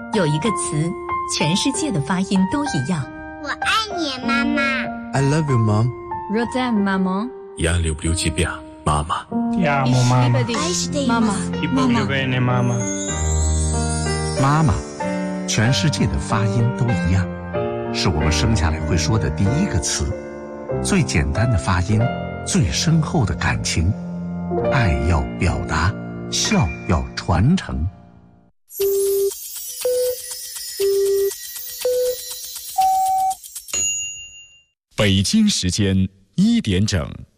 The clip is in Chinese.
有一个词，全世界的发音都一样。 我爱你，妈妈。 I love you, mom. Je t'aime, maman. Ja lublю тебя, mama. Ti amo, mamma. Mama, Ti voglio bene, mamma. 妈妈，全世界的发音都一样，是我们生下来会说的第一个词，最简单的发音，最深厚的感情，爱要表达，笑要传承。 北京时间1点整。